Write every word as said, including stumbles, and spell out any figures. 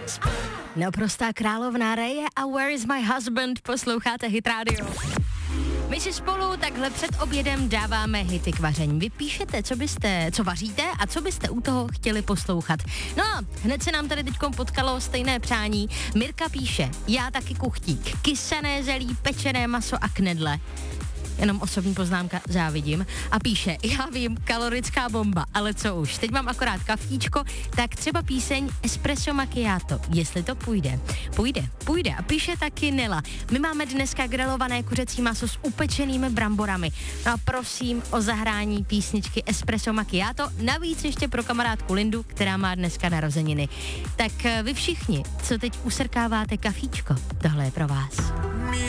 Naprostá královna Reje a Where is my husband? Posloucháte Hit Radio. My si spolu takhle před obědem dáváme hity k vaření. Vy píšete, co byste, co vaříte a co byste u toho chtěli poslouchat. No a hned se nám tady teďkom potkalo stejné přání. Mirka píše, já taky kuchtík, kysané zelí, pečené maso a knedle. Jenom osobní poznámka, závidím. A píše, já vím, kalorická bomba, ale co už, teď mám akorát kafíčko, tak třeba píseň Espresso Macchiato, jestli to půjde. Půjde, půjde. A píše taky Nela, my máme dneska grilované kuřecí maso s upečenými bramborami. No a prosím o zahrání písničky Espresso Macchiato, navíc ještě pro kamarádku Lindu, která má dneska narozeniny. Tak vy všichni, co teď usrkáváte kafíčko, tohle je pro vás.